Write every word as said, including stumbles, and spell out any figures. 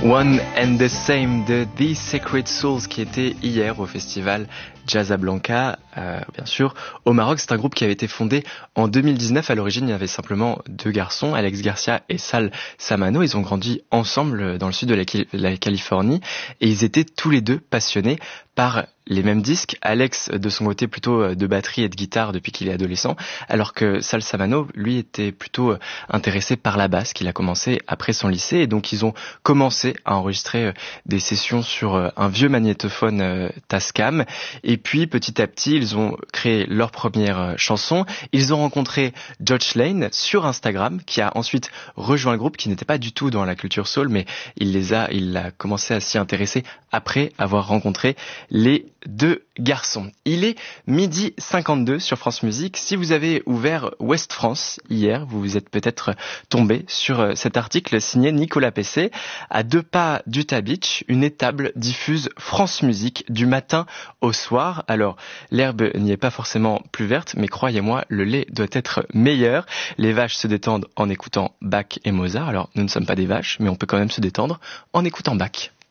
One and the Same de The Sacred Souls qui était hier au festival Jazzablanca, euh, bien sûr, au Maroc. C'est un groupe qui avait été fondé en deux mille dix-neuf. À l'origine, il y avait simplement deux garçons, Alex Garcia et Sal Samano. Ils ont grandi ensemble dans le sud de la, la Californie et ils étaient tous les deux passionnés par les mêmes disques. Alex, de son côté, plutôt de batterie et de guitare depuis qu'il est adolescent, alors que Sal Samano, lui, était plutôt intéressé par la basse, qu'il a commencé après son lycée. Et donc, ils ont commencé à enregistrer des sessions sur un vieux magnétophone Tascam. Et puis, petit à petit, ils ont créé leur première chanson. Ils ont rencontré Josh Lane sur Instagram, qui a ensuite rejoint le groupe, qui n'était pas du tout dans la culture soul, mais il les a, il a commencé à s'y intéresser après avoir rencontré les deux garçons. Il est midi cinquante-deux sur France Musique. Si vous avez ouvert Ouest France hier, vous vous êtes peut-être tombé sur cet article signé Nicolas Pesset. À deux pas d'Utah Beach, une étable diffuse France Musique du matin au soir. Alors, l'herbe n'y est pas forcément plus verte, mais croyez-moi, le lait doit être meilleur. Les vaches se détendent en écoutant Bach et Mozart. Alors, nous ne sommes pas des vaches, mais on peut quand même se détendre en écoutant Bach.